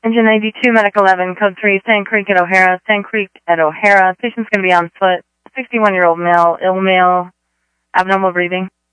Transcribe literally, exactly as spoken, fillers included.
Engine ninety-two, Medic eleven, Code three, Sand Creek at O'Hara. Sand Creek at O'Hara. Patient's going to be on foot. sixty-one-year-old male, ill male, abnormal breathing.